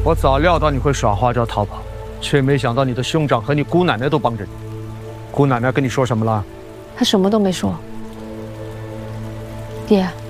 我早料到你会耍花招逃跑，却没想到你的兄长和你姑奶奶都帮着你。姑奶奶跟你说什么了？ 他什么都没说。爹。